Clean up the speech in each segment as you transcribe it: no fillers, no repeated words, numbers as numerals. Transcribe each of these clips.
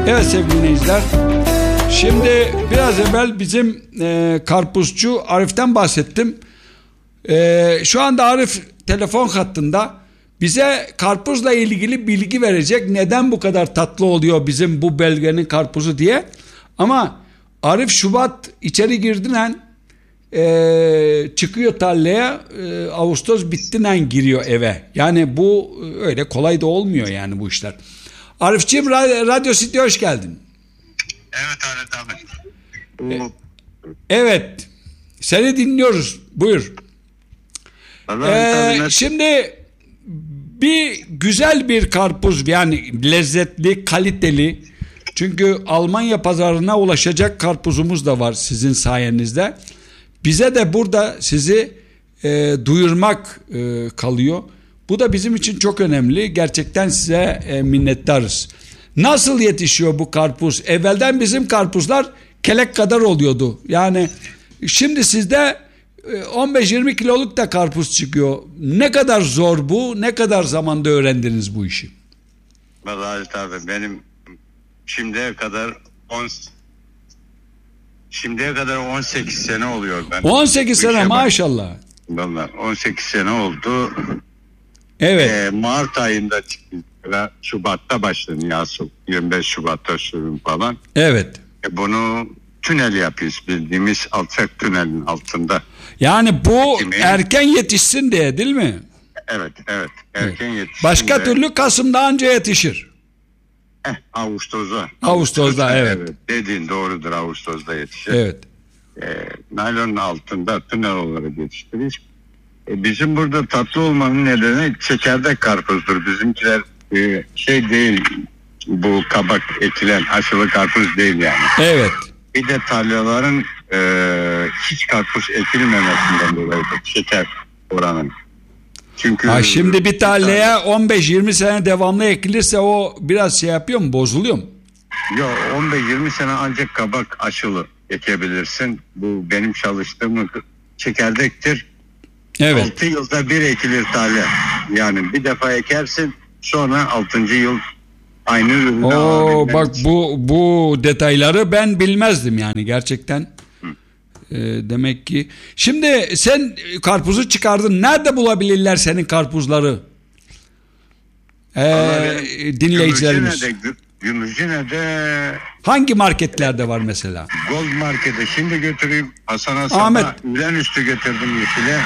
Evet sevgili dinleyiciler, şimdi biraz evvel bizim karpuzcu Arif'ten bahsettim. Şu anda Arif telefon hattında, bize karpuzla ilgili bilgi verecek. Neden bu kadar tatlı oluyor bizim bu bölgenin karpuzu diye. Ama Arif Şubat içeri girdiğinden çıkıyor tarlaya, Ağustos bittiğinden giriyor eve. Yani bu öyle kolay da olmuyor yani bu işler. Arifciğim, Radyo City hoş geldin. Evet Halit abi. Evet, seni dinliyoruz, buyur. Şimdi bir güzel bir karpuz, yani lezzetli, kaliteli, çünkü Almanya pazarına ulaşacak karpuzumuz da var sizin sayenizde. Bize de burada sizi duyurmak kalıyor. Bu da bizim için çok önemli. Gerçekten size minnettarız. Nasıl yetişiyor bu karpuz? Evvelden bizim karpuzlar kelek kadar oluyordu. Yani şimdi sizde 15-20 kiloluk da karpuz çıkıyor. Ne kadar zor bu? Ne kadar zamanda öğrendiniz bu işi? Vallahi Halit abi, benim şimdiye kadar 18 sene oluyor ben. 18 sene maşallah. Vallahi 18 sene oldu. Evet. Mart ayında çıktı. Şubat'ta başladı asıl. 25 Şubat'ta sürüm falan. Evet. Bunu tünel yapıyoruz, bildiğimiz alçak tünelin altında. Yani bu erken yetişsin diye değil mi? Evet. Erken yetişsin. Başka türlü Kasım'da anca yetişir. Ağustos'da evet. Dediğin doğrudur, Ağustos'da yetişir. Evet. Naylonun altında tünel olarak yetiştiririz. Bizim burada tatlı olmanın nedeni çekirdek karpuzdur. Bizimkiler şey değil, bu kabak ekilen aşılı karpuz değil yani. Evet. Bir de tarlaların hiç karpuz ekilmemesinden dolayı şeker oranın. Çünkü şimdi bir tarlaya 15-20 sene devamlı ekilirse o biraz şey yapıyor mu, bozuluyor mu? Yok, 15-20 sene ancak kabak aşılı ekebilirsin. Bu benim çalıştığım çekirdektir. Evet. 6 yılda bir ekilir tarla. Yani bir defa ekersin, sonra 6. yıl aynı ürünü alabilmek. Bak bu detayları ben bilmezdim yani gerçekten. Demek ki. Şimdi sen karpuzu çıkardın. Nerede bulabilirler senin karpuzları? Dinleyicilerimiz. Gümüşhane'de. Hangi marketlerde var mesela? Gold Market'e şimdi götüreyim. Hasan'a Ahmet. Ülenüstü götürdüm Yeşil'e.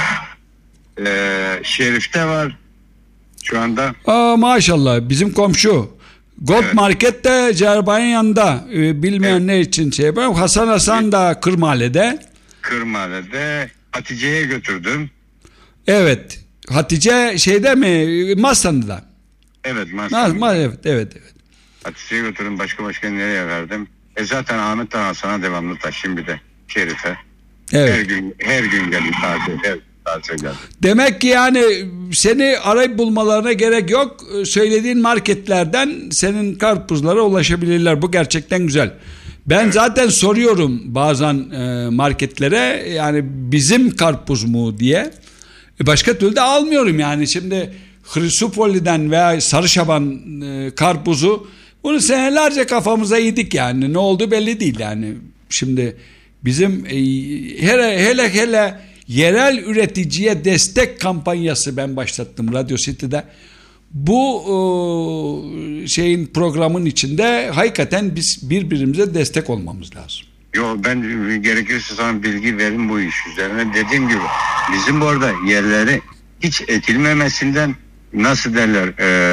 Şerif'te var şu anda. Maşallah, bizim komşu. Gold evet. Market'te Cerbay'ın yanında. Bilmeyenler evet. için şey yapayım. Hasan da Kırmale'de. Hatice'ye götürdüm. Evet. Hatice şeyde mi? Masan'da. Evet, Masan'da. Evet. Hatice'ye götürdüm. Başka nereye verdim? Zaten Ahmet'ten Hasan'a devamlı taşıyayım, bir de Şerif'e. Evet. Her gün gelip taze geldi. Demek ki yani seni arayıp bulmalarına gerek yok. Söylediğin marketlerden senin karpuzlara ulaşabilirler. Bu gerçekten güzel. Ben evet. Zaten soruyorum bazen marketlere, yani bizim karpuz mu diye. Başka türlü de almıyorum yani. Şimdi Hristopoli'den veya Sarışaban karpuzu, bunu senelerce kafamıza yedik yani. Ne oldu belli değil yani. Şimdi bizim hele yerel üreticiye destek kampanyası ben başlattım Radyo City'de. Bu şeyin programın içinde hakikaten biz birbirimize destek olmamız lazım. Yok, ben gerekirse sana bilgi verin bu iş üzerine. Dediğim gibi bizim orada yerleri hiç ekilmemesinden, nasıl derler,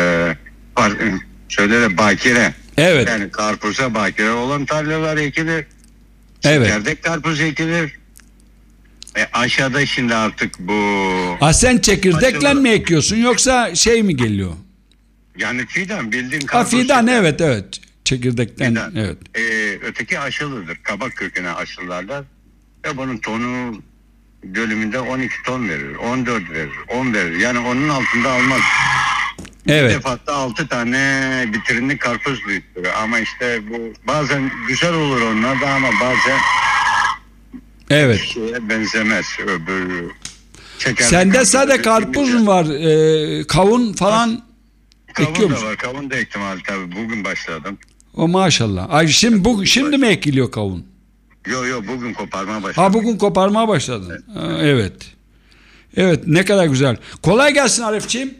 şöyle bakire. Evet. Yani karpuza bakire olan tarlalar ekilir. Evet. Çekirdek karpuz ekilir. Aşağıda şimdi artık bu... Sen çekirdekle mi ekiyorsun yoksa şey mi geliyor? Yani fidan, bildiğin karpuz. Fidan evet. Çekirdekten fidan. Evet. Öteki aşılıdır. Kabak köküne aşılarlar. Ve bunun tonu bölümünde 12 ton verir. 14 verir. 10 verir. Yani onun altında almaz. Evet. Bir defada 6 tane vitrinli karpuz büyütür. Ama işte bu bazen güzel olur onlar da, ama bazen evet. şeye benzemez. Sende sadece karpuz mu var? Kavun falan kavun ekiyor da musun? var. Kavun da ektim tabii. Bugün başladım. O maşallah. Ay şimdi mi ekiliyor kavun? Yok bugün koparmaya başladım. Ha, bugün koparmaya başladın. Evet. Evet, ne kadar güzel. Kolay gelsin Arifçiğim.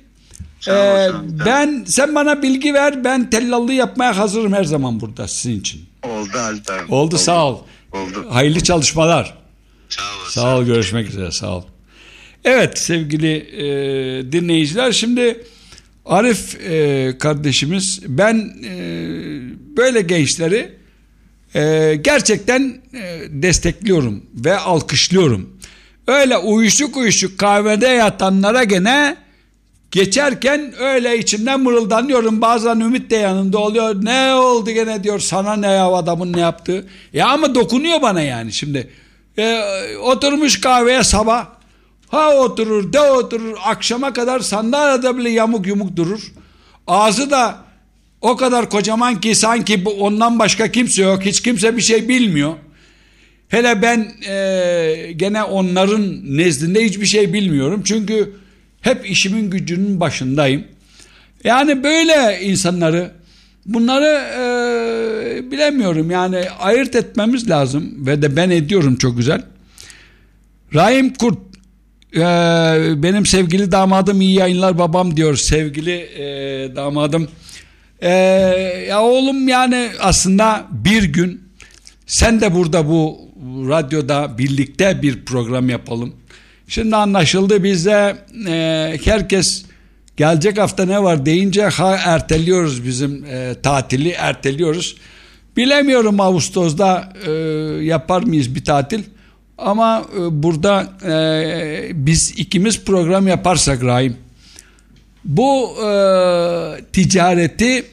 Sen bana bilgi ver, ben tellallığı yapmaya hazırım her zaman burada sizin için. Oldu, sağ ol. Oldu. Hayırlı çalışmalar. Sağ ol. Görüşmek üzere, sağ ol. Evet sevgili dinleyiciler, şimdi Arif kardeşimiz, ben böyle gençleri gerçekten destekliyorum ve alkışlıyorum. Öyle uyuşuk kahvede yatanlara gene geçerken öyle içimden mırıldanıyorum. Bazen Ümit de yanında oluyor. Ne oldu gene diyor, sana ne ya, adamın ne yaptığı. Ya ama dokunuyor bana yani şimdi. Oturmuş kahveye sabah. Ha oturur de oturur. Akşama kadar sandalyede bile yamuk yumuk durur. Ağzı da o kadar kocaman ki sanki ondan başka kimse yok. Hiç kimse bir şey bilmiyor. Hele ben gene onların nezdinde hiçbir şey bilmiyorum. Çünkü hep işimin gücünün başındayım. Yani böyle insanları, bunları bilemiyorum. Yani ayırt etmemiz lazım. Ve de ben ediyorum çok güzel. Rahim Kurt, benim sevgili damadım, iyi yayınlar babam diyor sevgili damadım. Ya oğlum, yani aslında bir gün sen de burada bu radyoda birlikte bir program yapalım. Şimdi anlaşıldı, bizde herkes gelecek hafta ne var deyince erteliyoruz, bizim tatili erteliyoruz. Bilemiyorum Ağustos'ta yapar mıyız bir tatil. Ama burada biz ikimiz program yaparsak Rahim, bu ticareti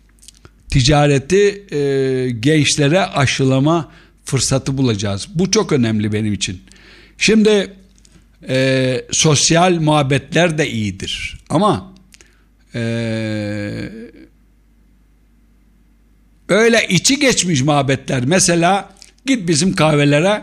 gençlere aşılama fırsatı bulacağız. Bu çok önemli benim için. Şimdi sosyal muhabbetler de iyidir. Ama öyle içi geçmiş muhabbetler. Mesela git bizim kahvelere.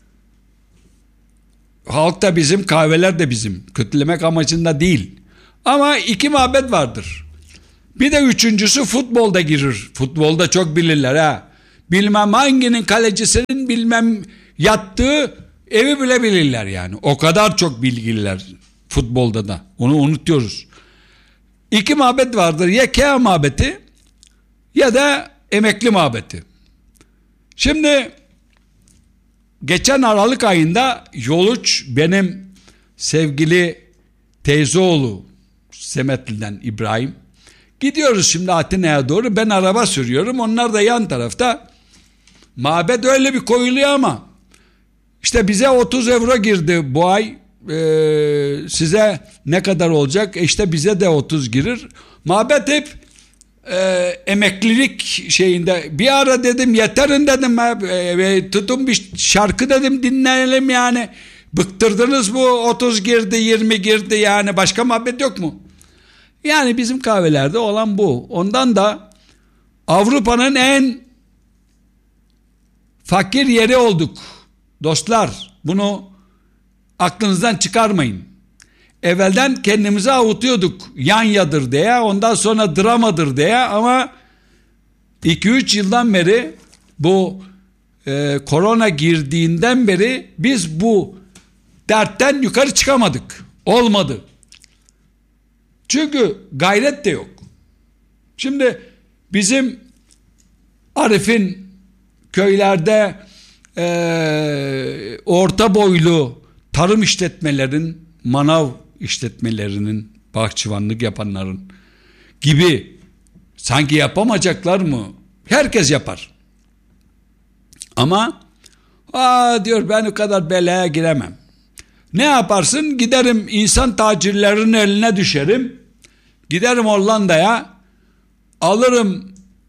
Halk da bizim, kahveler de bizim. Kötülemek amacında değil. Ama iki muhabbet vardır. Bir de üçüncüsü futbolda girir. Futbolda çok bilirler ha. Bilmem hanginin kalecisinin bilmem yattığı evi bile bilirler yani. O kadar çok bilgililer futbolda da. Onu unutuyoruz. İki muhabbet vardır. Ya KEA muhabbeti ya da emekli muhabbeti. Şimdi geçen Aralık ayında Yoluç, benim sevgili teyzeoğlu Semetli'den İbrahim, gidiyoruz şimdi Atina'ya doğru. Ben araba sürüyorum, onlar da yan tarafta. Mabet öyle bir koyuluyor ama işte bize 30 euro girdi bu ay, size ne kadar olacak? İşte bize de 30 girir. Mabet hep emeklilik şeyinde. Bir ara dedim yeterin dedim, tutun bir şarkı dedim dinleyelim yani. Bıktırdınız bu 30 girdi 20 girdi, yani başka muhabbet yok mu? Yani bizim kahvelerde olan bu. Ondan da Avrupa'nın en fakir yeri olduk dostlar, bunu aklınızdan çıkarmayın. Evvelden kendimizi avutuyorduk Yanyadır diye, ondan sonra dramadır diye, ama 2-3 yıldan beri bu korona girdiğinden beri biz bu dertten yukarı çıkamadık. Olmadı. Çünkü gayret de yok. Şimdi bizim Arif'in köylerde orta boylu tarım işletmelerin, manav işletmelerinin, bahçıvanlık yapanların gibi sanki yapamayacaklar mı? Herkes yapar. Ama diyor ben o kadar belaya giremem. Ne yaparsın? Giderim insan tacirlerinin eline düşerim. Giderim Hollanda'ya, alırım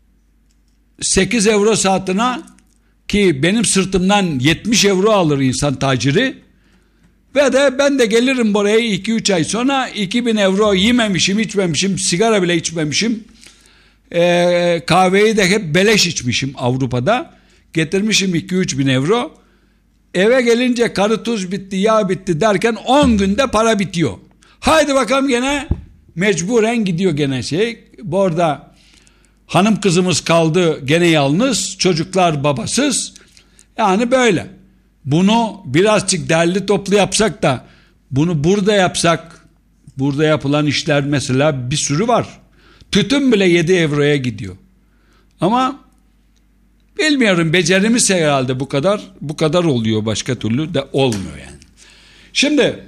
8 euro saatine, ki benim sırtımdan 70 euro alır insan taciri. Ve de ben de gelirim buraya 2-3 ay sonra 2000 euro yememişim, içmemişim, sigara bile içmemişim. Kahveyi de hep beleş içmişim Avrupa'da. Getirmişim 2-3 bin euro. Eve gelince karı tuz bitti, yağ bitti derken 10 günde para bitiyor. Haydi bakalım gene mecburen gidiyor gene şey. Bu arada Hanım kızımız kaldı gene yalnız, çocuklar babasız. Yani böyle. Bunu birazcık derli toplu yapsak da, bunu burada yapsak, burada yapılan işler mesela bir sürü var. Tütün bile 7 euroya gidiyor. Ama bilmiyorum, becerimiz herhalde bu kadar oluyor, başka türlü de olmuyor yani. Şimdi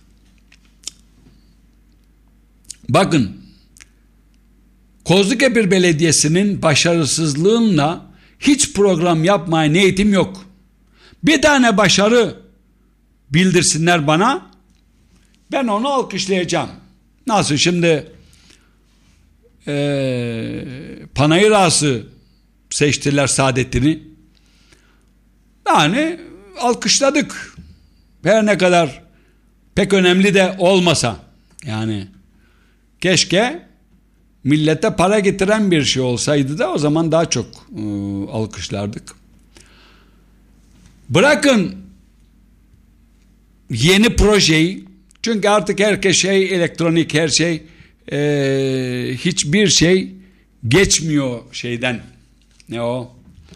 bakın, Kozlukebir Belediyesi'nin başarısızlığıyla hiç program yapmaya niyetim yok. Bir tane başarı bildirsinler bana, ben onu alkışlayacağım. Nasıl şimdi Panayır Ağası seçtiler Saadettin'i, yani alkışladık. Her ne kadar pek önemli de olmasa, yani keşke millete para getiren bir şey olsaydı da o zaman daha çok alkışlardık. Bırakın yeni projeyi, çünkü artık herkes elektronik, her şey, hiçbir şey geçmiyor şeyden, ne o,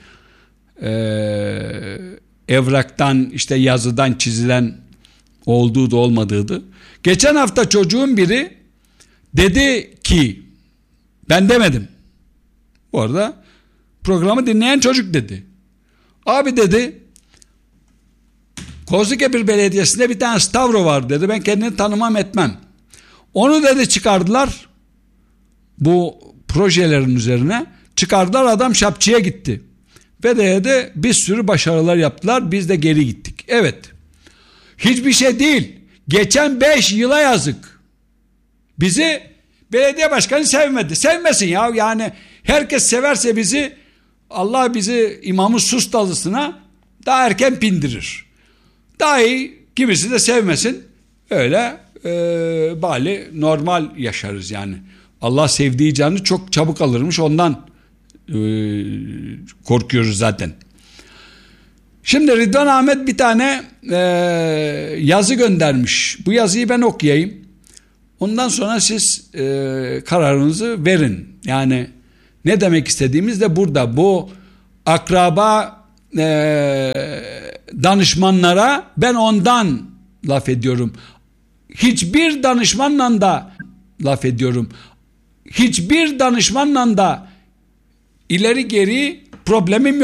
evraktan, işte yazıdan çizilen olduğu da olmadığıydı. Geçen hafta çocuğun biri dedi ki, ben demedim, bu arada programı dinleyen çocuk dedi, abi dedi, Kozlukebir Belediyesi'nde bir tane Stavro var dedi, ben kendini tanımam etmem. Onu dedi çıkardılar, bu projelerin üzerine çıkardılar, adam Şapçı'ya gitti. Ve de bir sürü başarılar yaptılar, biz de geri gittik. Evet, hiçbir şey değil, geçen 5 yıla yazık. Bizi belediye başkanı sevmedi, sevmesin ya, yani herkes severse bizi, Allah bizi imamın sus dalısına daha erken pindirir. Daha iyi, kimisi de sevmesin, öyle bari normal yaşarız yani. Allah sevdiği canı çok çabuk alırmış, ondan korkuyoruz zaten. Şimdi Rıdvan Ahmet bir tane yazı göndermiş. Bu yazıyı ben okuyayım. Ondan sonra siz kararınızı verin. Yani ne demek istediğimiz de burada. Bu akraba danışmanlara ben ondan laf ediyorum. Hiçbir danışmanla da laf ediyorum. Hiçbir danışmanla da ileri geri problemim yok.